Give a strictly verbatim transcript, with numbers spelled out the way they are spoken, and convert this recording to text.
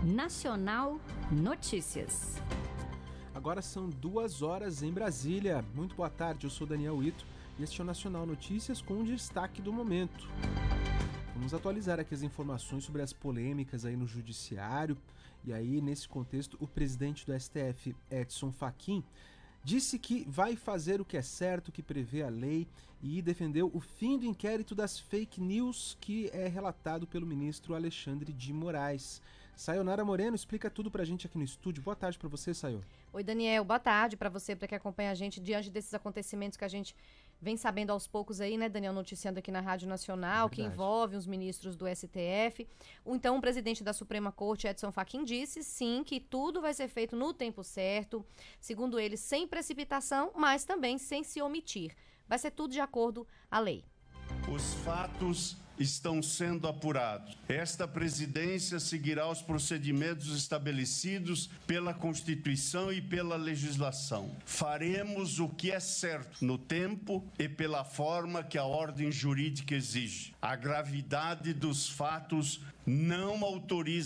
Nacional Notícias. Agora são duas horas em Brasília. Muito boa tarde, eu sou Daniel Ito e este é o Nacional Notícias com o destaque do momento. Vamos atualizar aqui as informações sobre as polêmicas aí no judiciário. E aí, nesse contexto, o presidente do S T F, Edson Fachin, disse que vai fazer o que é certo, que prevê a lei, e defendeu o fim do inquérito das fake news que é relatado pelo ministro Alexandre de Moraes. Sayonara Moreno explica tudo pra gente aqui no estúdio. Boa tarde pra você, Sayo. Oi, Daniel. Boa tarde pra você, pra que acompanha a gente diante desses acontecimentos que a gente vem sabendo aos poucos aí, né, Daniel, noticiando aqui na Rádio Nacional, é que envolve os ministros do S T F. Então, o presidente da Suprema Corte, Edson Fachin, disse, sim, que tudo vai ser feito no tempo certo, segundo ele, sem precipitação, mas também sem se omitir. Vai ser tudo de acordo à lei. Os fatos estão sendo apurados. Esta presidência seguirá os procedimentos estabelecidos pela Constituição e pela legislação. Faremos o que é certo no tempo e pela forma que a ordem jurídica exige. A gravidade dos fatos não autoriza